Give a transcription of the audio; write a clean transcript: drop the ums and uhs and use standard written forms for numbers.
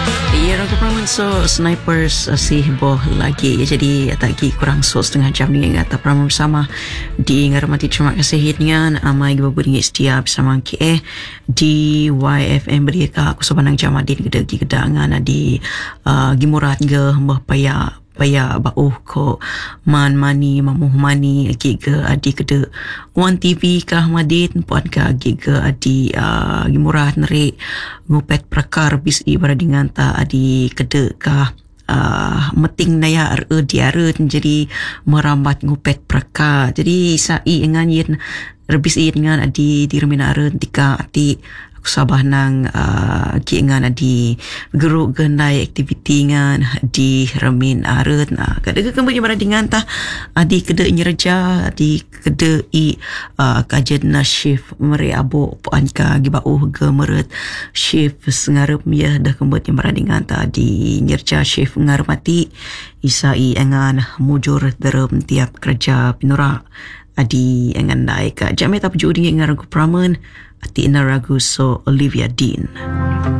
Ya, ragu peraman so snipers si boh lagi. Jadi tak lagi kurang so setengah jam ni ingat tak peraman bersama di ngarmati. Terima kasih dengan amai gibabu dengan setia bersama KE di YFM Beriaka. Aku sebenang jamadin gede gedangan di gimurat ge mbah paya bauh ko man mani mamuh mani agi ke adi kede One TV kah madin puan ka agi ke adi gimurat neri ngupet prakar bis i beradingan ta adi kede kah meting naya diare jadi merambat ngupet prakar jadi sai engan yin rebis i dengan adi dirminare tika ati aku sabah nang kiengan adi geruk gendai aktiviti ngan di remin aret kadang kembali beradingan tah adi kede nyereja adi kede i kajen na shift meri abo puan ka gibau ge meret shift sengarep ya dah kembali beradingan tah di nyerja shift ngarmati isai engan mujur derem tiap kerja pinura adi engan naik ka jamet apa judi ngar ragu pramen ati ina ragu so Olivia Dean.